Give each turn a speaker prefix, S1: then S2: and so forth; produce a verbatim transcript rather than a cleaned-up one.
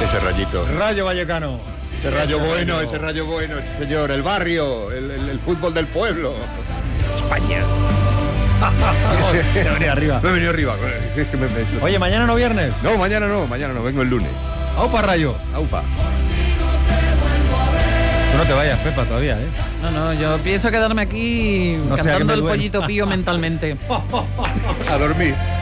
S1: Ese rayito.
S2: Rayo Vallecano.
S1: Ese rayo bueno, ese rayo bueno, ese señor. El barrio, el, el, el fútbol del pueblo. España.
S2: Te he venido arriba.
S1: Me he venido arriba.
S2: Oye, ¿mañana no viernes?
S1: No, mañana no, mañana no, vengo el lunes.
S2: Aupa, Rayo.
S1: Aupa.
S2: Tú no te vayas, Pepa, todavía, ¿eh?
S3: No, no, yo pienso quedarme aquí
S2: No sea que
S3: cantando
S2: me
S3: el
S2: duele.
S3: pollito pío mentalmente.
S1: A dormir.